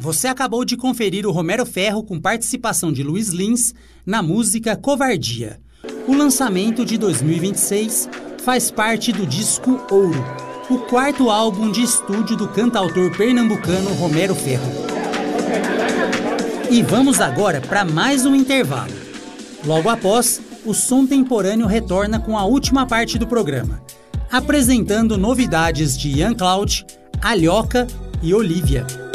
Você acabou de conferir o Romero Ferro com participação de Luiz Lins na música Covardia. O lançamento de 2026 faz parte do disco Ouro, o quarto álbum de estúdio do cantautor pernambucano Romero Ferro. E vamos agora para mais um intervalo. Logo após, o Som Temporâneo retorna com a última parte do programa, apresentando novidades de Ian Cloud, Alhoca e Olivia.